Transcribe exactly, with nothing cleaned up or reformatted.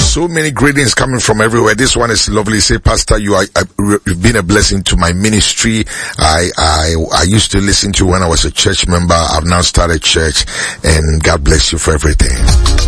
So many greetings coming from everywhere. This one is lovely. Say, Pastor, you are, you've been a blessing to my ministry. I, I, I used to listen to you when I was a church member. I've now started church, and God bless you for everything.